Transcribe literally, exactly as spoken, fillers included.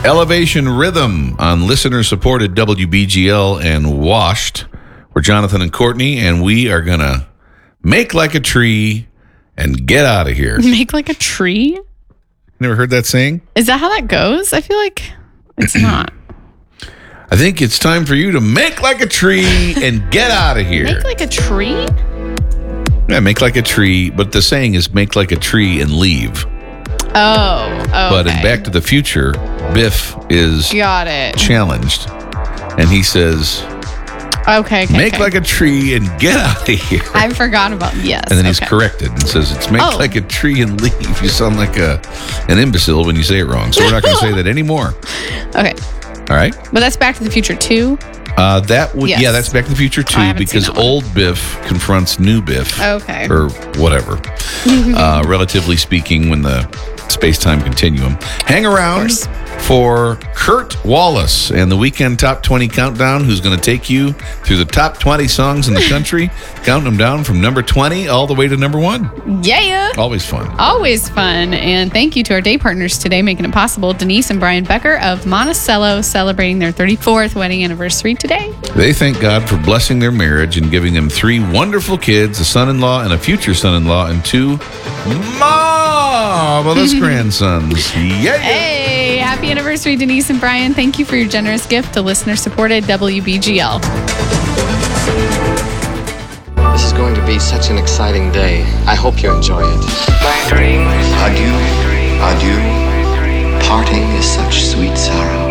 Elevation Rhythm on listener-supported W B G L and Washed. We're Jonathan and Courtney, and we are going to make like a tree and get out of here. Make like a tree? Never heard that saying? Is that how that goes? I feel like it's not. I think it's time for you to make like a tree and get out of here. Make like a tree? Yeah, make like a tree, but the saying is make like a tree and leave. Oh, okay. But in Back to the Future, Biff is Got it. challenged, and he says, Okay, okay make okay. like a tree and get out of here. I forgot about, yes. And then he's okay. corrected and says, it's make Oh. like a tree and leave. You sound like a an imbecile when you say it wrong. So we're not going to say that anymore. Okay. All right? But that's Back to the Future two? Uh, that would Yes. Yeah, that's Back to the Future I two haven't because seen that one. old Biff confronts new Biff. Okay. Or whatever. uh, relatively speaking, when the space-time continuum. Hang around for Kurt Wallace and the Weekend Top twenty Countdown, who's going to take you through the top twenty songs in the country, counting them down from number twenty all the way to number one. Yeah. Always fun. Always fun. And thank you to our day partners today, making it possible. Denise and Brian Becker of Monticello, celebrating their thirty-fourth wedding anniversary today. They thank God for blessing their marriage and giving them three wonderful kids, a son-in-law and a future son-in-law, and two marvelous grandsons. Yeah. Hey, happy anniversary, Denise and Brian. Thank you for your generous gift to listener-supported W B G L. This is going to be such an exciting day. I hope you enjoy it. Adieu, adieu. Parting is such sweet sorrow.